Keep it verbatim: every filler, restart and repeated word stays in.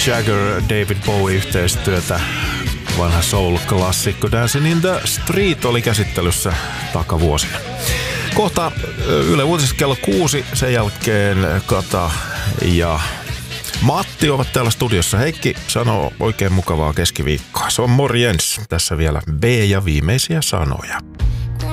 Jagger, David Bowie-yhteistyötä. Vanha soul-klassikko Dancing in the Street oli käsittelyssä takavuosina. Kohta Yle Uutisissa kello kuusi, sen jälkeen Kata ja Matti ovat täällä studiossa. Heikki sanoo oikein mukavaa keskiviikkoa. Se on morjens. Tässä vielä B ja viimeisiä sanoja.